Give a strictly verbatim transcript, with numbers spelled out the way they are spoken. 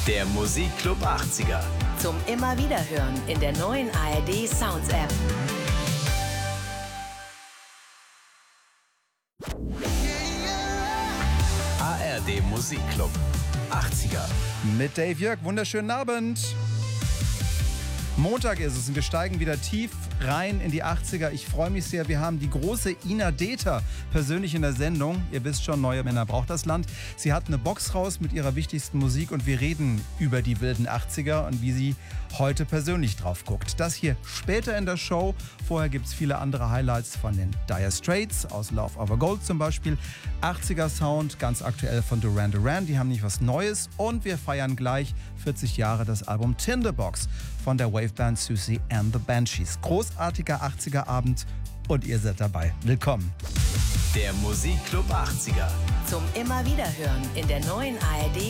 Der Musikclub achtziger. Zum immer wieder hören in der neuen A R D Sounds App. A R D Musikclub achtziger. Mit Dave Jörg, wunderschönen Abend. Montag ist es und wir steigen wieder tief rein in die achtziger. Ich freue mich sehr, wir haben die große Ina Deter persönlich in der Sendung. Ihr wisst schon, Neue Männer braucht das Land. Sie hat eine Box raus mit ihrer wichtigsten Musik und wir reden über die wilden achtziger und wie sie heute persönlich drauf guckt. Das hier später in der Show. Vorher gibt es viele andere Highlights von den Dire Straits, aus Love Over Gold zum Beispiel. achtziger Sound, ganz aktuell von Duran Duran, die haben nicht was Neues. Und wir feiern gleich vierzig Jahre das Album Tinderbox von der Waveband Siouxsie and the Banshees. Großartiger achtziger Abend und ihr seid dabei. Willkommen. Der Musikclub achtziger. Zum immer wieder hören in der neuen A R D